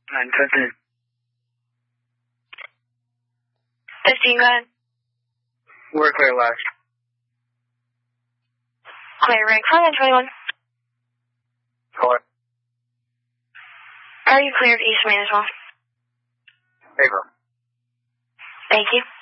9:15. 15, go ahead. We're clear last. Clear, rank 521. Clear. Are you cleared East Main as well? Paper. Thank you.